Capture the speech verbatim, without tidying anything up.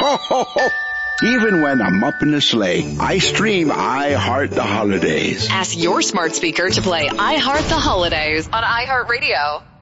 ho, ho, ho. Even when I'm up in the sleigh, I stream I Heart the Holidays. Ask your smart speaker to play I Heart the Holidays on iHeartRadio.